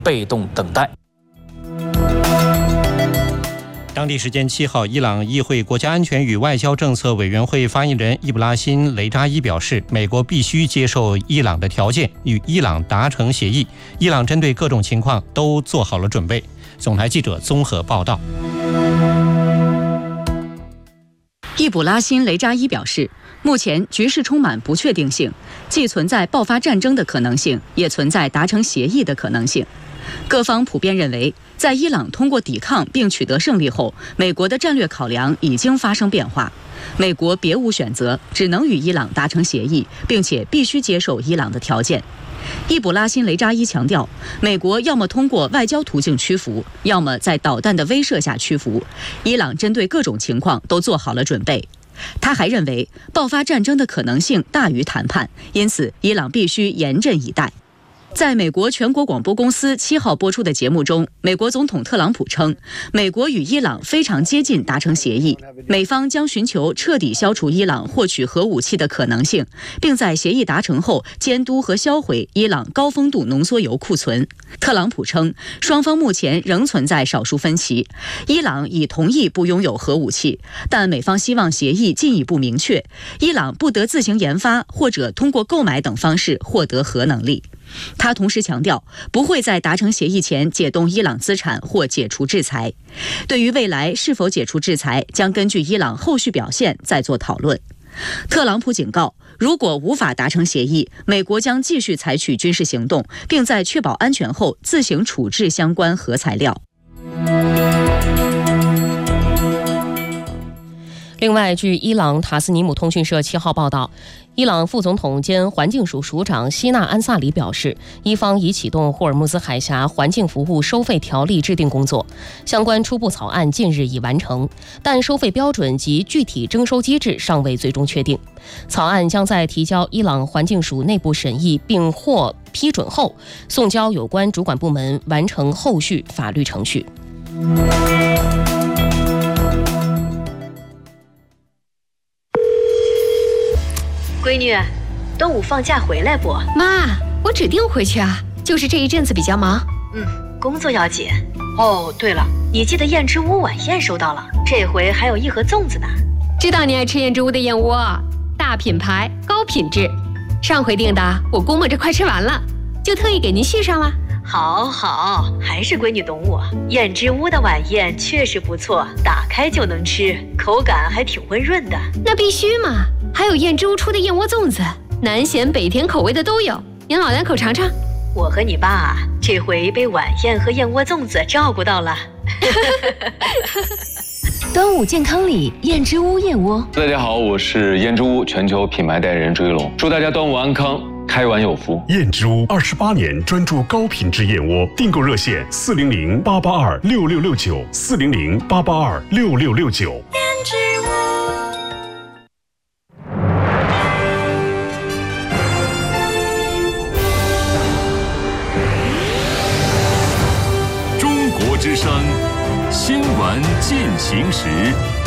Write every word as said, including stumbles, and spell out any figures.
被动等待。 当地时间七号，伊朗议会国家安全与外交政策委员会发言人伊布拉辛·雷扎伊表示，美国必须接受伊朗的条件，与伊朗达成协议。伊朗针对各种情况都做好了准备。总台记者综合报道。 伊布拉辛·雷扎伊表示，目前局势充满不确定性，既存在爆发战争的可能性，也存在达成协议的可能性。各方普遍认为，在伊朗通过抵抗并取得胜利后，美国的战略考量已经发生变化。美国别无选择，只能与伊朗达成协议，并且必须接受伊朗的条件。伊布拉辛·雷扎伊强调，美国要么通过外交途径屈服，要么在导弹的威慑下屈服。伊朗针对各种情况都做好了准备。他还认为，爆发战争的可能性大于谈判，因此伊朗必须严阵以待。在美国全国广播公司七号播出的节目中，美国总统特朗普称，美国与伊朗非常接近达成协议，美方将寻求彻底消除伊朗获取核武器的可能性，并在协议达成后监督和销毁伊朗高丰度浓缩铀库存。特朗普称，双方目前仍存在少数分歧，伊朗已同意不拥有核武器，但美方希望协议进一步明确，伊朗不得自行研发或者通过购买等方式获得核能力。他同时强调，不会在达成协议前解冻伊朗资产或解除制裁。对于未来是否解除制裁，将根据伊朗后续表现再做讨论。特朗普警告，如果无法达成协议，美国将继续采取军事行动，并在确保安全后自行处置相关核材料。 另外，据伊朗塔斯尼姆通讯社七号报道，伊朗副总统兼环境署署长希纳安萨里表示，伊方已启动霍尔木兹海峡环境服务收费条例制定工作，相关初步草案近日已完成，但收费标准及具体征收机制尚未最终确定。草案将在提交伊朗环境署内部审议并获批准后，送交有关主管部门完成后续法律程序。 闺女，端午放假回来不？ 妈，我指定回去啊，就是这一阵子比较忙。 嗯，工作要紧。哦，对了，你记得燕之屋晚宴收到了，这回还有一盒粽子呢。 知道你爱吃燕之屋的燕窝，大品牌，高品质。上回订的，我估摸着快吃完了，就特意给您续上了。 好好，还是闺女懂我。燕之屋的晚宴确实不错，打开就能吃，口感还挺温润的。 那必须嘛！还有燕之屋出的燕窝粽子，南咸北甜口味的都有，您老两口尝尝。 我和你爸这回被晚宴和燕窝粽子照顾到了。 端午健康礼，燕之屋燕窝。 大家好，我是燕之屋全球品牌代言人朱一龙，祝大家端午安康，开碗有福。 燕之屋二十八年专注高品质燕窝，订购热线四零零八八二六六六九四零零八八二六六六九。 燕之屋。 中国之声，新闻进行时。